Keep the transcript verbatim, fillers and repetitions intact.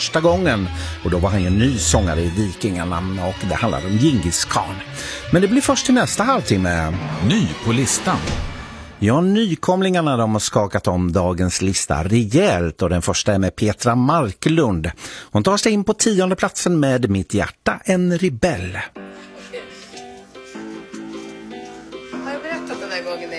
första gången. Och då var han ju ny sångare i Vikingarna och det handlar om Djingis Khan. Men det blir först i nästa halvtimme. Ny på listan. Ja, nykomlingarna de har skakat om dagens lista rejält och den första är med Petra Marklund. Hon tar sig in på tionde platsen med Mitt hjärta en rebell.